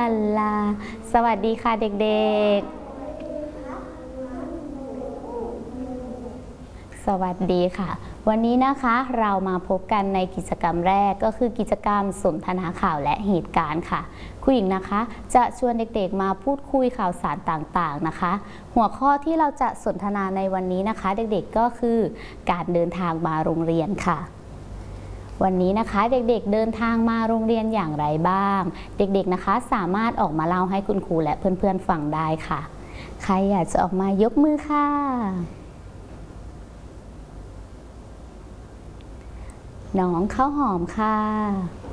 ลาสวัสดีค่ะเด็กๆสวัสดีค่ะวันนี้นะคะเรามาพบกันในกิจกรรมแรกก็คือกิจกรรมสนทนาข่าวและเหตุการณ์ค่ะครูหญิงนะคะจะชวนเด็กๆมาพูดคุยข่าวสารต่างๆนะคะหัวข้อที่เราจะสนทนาในวันนี้นะคะเด็กๆก็คือการเดินทางมาโรงเรียนค่ะวันนี้นะคะเด็กๆเดินทางมาโรงเรียนอย่างไรบ้างเด็กๆนะคะสามารถออกมาเล่าให้คุณครูและเพื่อนๆฟังได้ค่ะใครอยากจะออกมายกมือค่ะน้องข้าวหอมค่ะ